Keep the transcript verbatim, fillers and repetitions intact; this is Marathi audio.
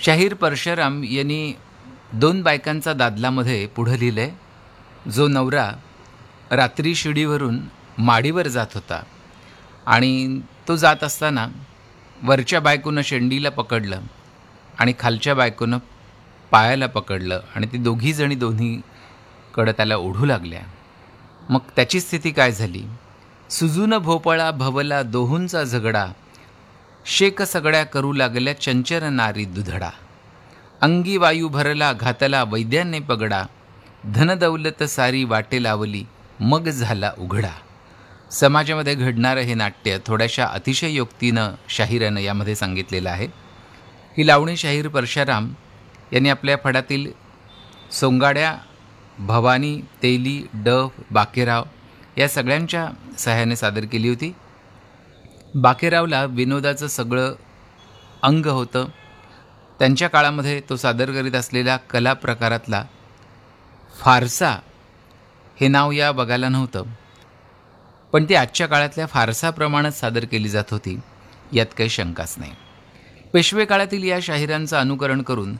शाहीर परशुराम यांनी दोन बायकांचा दादलामध्ये पुढं लिहिलं आहे. जो नवरा रात्री शिडीवरून माडीवर जात होता आणि तो जात असताना वरच्या बायकोनं शेंडीला पकडलं आणि खालच्या बायकोनं पायाला पकडलं आणि ती दोघीजणी दोन्हीकडं त्याला ओढू लागल्या. मग त्याची स्थिती काय झाली? सुजून भोपळा भवला दोहूंचा झगडा, शेक सगळ्या करू लागल्या चंचर नारी दुधडा. अंगी वायू भरला घातला वैद्याने पगडा, धनदौलत सारी वाटे लावली मग झाला उघडा. समाजामध्ये घडणारं हे नाट्य थोड्याशा अतिशयोक्तीनं शाहिरानं यामध्ये सांगितलेलं आहे. ही लावणी शाहीर परशुराम यांनी आपल्या फडातील सोंगाड्या, भवानी, तेली, डफ, बाकेराव या सगळ्यांच्या सहाय्याने सादर केली होती. बाकेरावला विनोदाचं सगळं अंग होतं. त्यांच्या काळामध्ये तो सादर करीत असलेल्या कला प्रकारातला फारसा हे नाव या बघायला नव्हतं, पण ती आजच्या काळातल्या फारसाप्रमाणेच सादर केली जात होती, यात काही शंकाच नाही. पेशवे काळातील या शाहिरांचं अनुकरण करून